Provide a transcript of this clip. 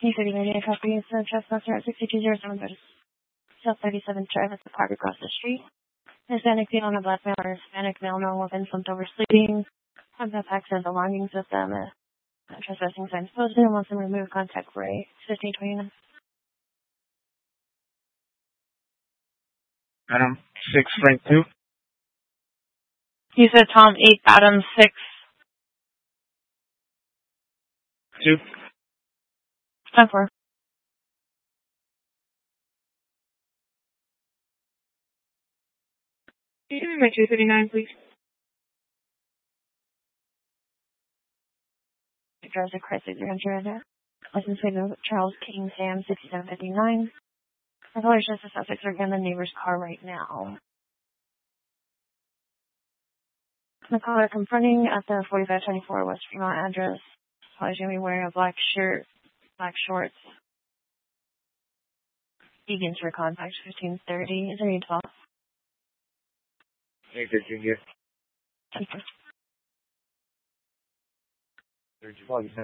E30 media copy is trespasser at 6207 South 37th Drive at the park across the street. Hispanic female on a black male or Hispanic male, no woman slumped over sleeping. Have backpacks and belongings with them. Trespassing signs posted and wants them removed. Contact Ray. 1529. Adam 6, Frank 2. You said Tom 8, Adam 6. 2. 10-4. Can you give me my 239, please? Drives a Chrysler 300. License plate of Charles King Sam 6759. My colors just the suspects are in the neighbor's car right now. The caller confronting at the 4524 West Fremont address. Probably going to be wearing a black shirt, black shorts. Begins for contact 1530. Is there any talk? Hey, Virginia. Thank you.